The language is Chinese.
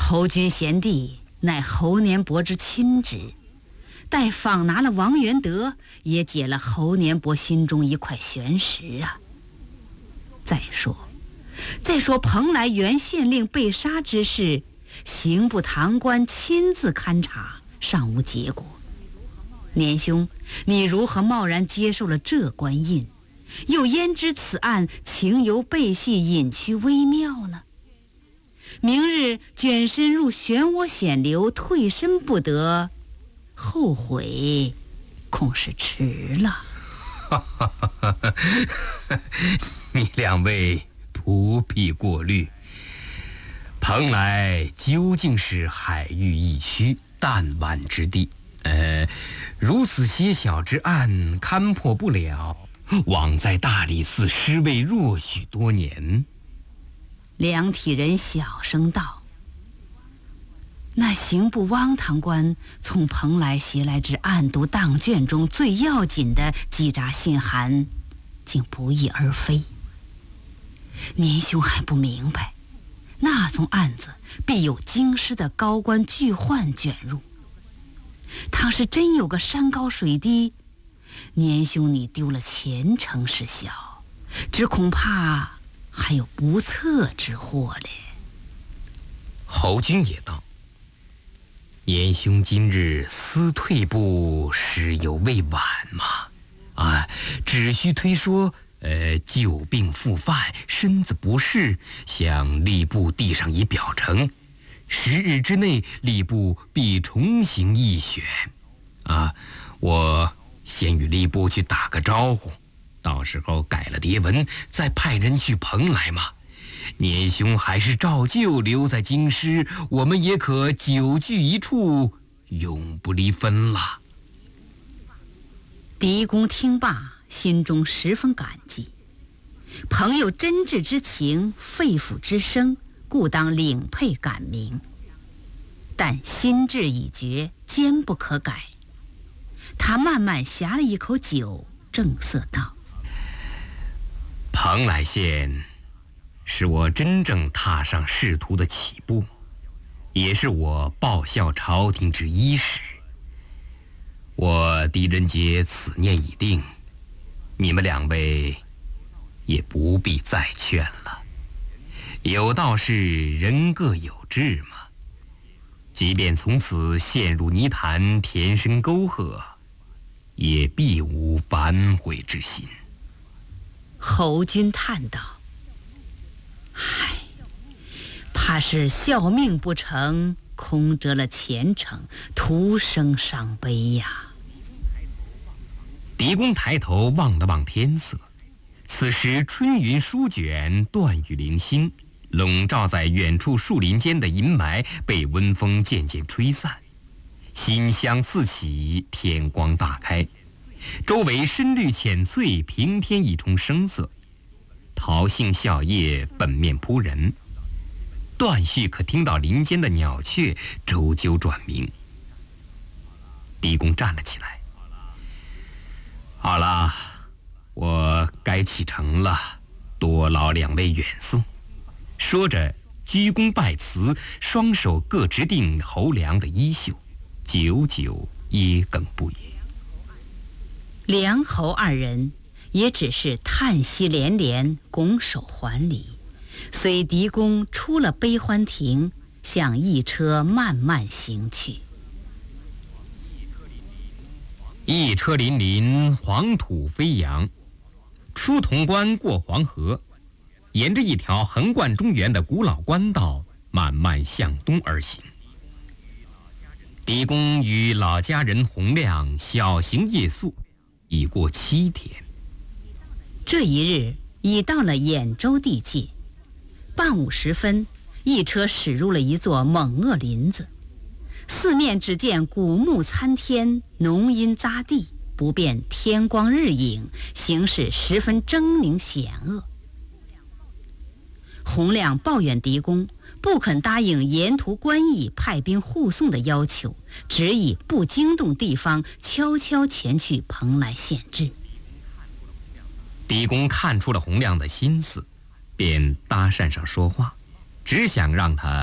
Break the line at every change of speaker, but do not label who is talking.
侯君贤弟乃侯年伯之亲侄，待访拿了王元德，也解了侯年伯心中一块悬石啊。再说蓬莱原县令被杀之事，刑部堂官亲自勘察，尚无结果。年兄，你如何贸然接受了这官印？又焉知此案情由背细，隐去微妙呢？明日卷身入漩涡险流，退身不得，后悔恐是迟了。
你两位不必过虑，蓬莱究竟是海域一区，弹丸之地，如此些小之案勘破不了，枉在大理寺尸位若许多年。
梁体人小声道：那刑部汪堂官从蓬莱携来之案牍档卷中最要紧的几札信函，竟不翼而飞。年兄还不明白，那宗案子必有京师的高官巨宦卷入。倘是真有个山高水低，年兄你丢了前程是小，只恐怕还有不测之祸嘞。
侯君也道：年兄今日思退步，时犹未晚嘛。只需推说旧病复犯，身子不适，向吏部递上一表呈，10日之内吏部必重行议选。我先与吏部去打个招呼，到时候改了牒文，再派人去蓬莱嘛。年兄还是照旧留在京师，我们也可久居一处，永不离分了。
狄公听罢，心中十分感激，朋友真挚之情，肺腑之声，故当领配感鸣。但心志已决，坚不可改。他慢慢呷了一口酒，正色道：
蓬莱县是我真正踏上仕途的起步，也是我报效朝廷之伊始。我狄仁杰此念已定，你们两位也不必再劝了。有道是人各有志嘛，即便从此陷入泥潭，田生沟壑，也必无反悔之心。
侯君叹道：怕是效命不成，空折了前程，徒生伤悲呀。
狄公抬头望了望天色，此时春云舒卷，断雨零星，笼罩在远处树林间的阴霾被温风渐渐吹散，馨香四起，天光大开，周围深绿浅翠，平添一重生色。桃杏笑靥，粉面扑人，断续可听到林间的鸟雀啁啾转鸣。狄公站了起来：好了，我该启程了，多劳两位远送。说着鞠躬拜辞，双手各执定侯梁的衣袖，久久噎哽不语。
梁侯二人也只是叹息连连，拱手还礼，随狄公出了悲欢亭，向驿车慢慢行去。
一车辚辚，黄土飞扬，出潼关过黄河，沿着一条横贯中原的古老官道慢慢向东而行。狄公与老家人洪亮小行夜宿，已过7天。
这一日已到了兖州地界，傍午时分，一车驶入了一座猛恶林子，四面只见古木参天，浓荫匝地，不辨天光日影，形势十分狰狞险恶。洪亮抱怨狄公不肯答应沿途官役派兵护送的要求，只以不惊动地方，悄悄前去蓬莱县治。
狄公看出了洪亮的心思，便搭讪上说话，只想让他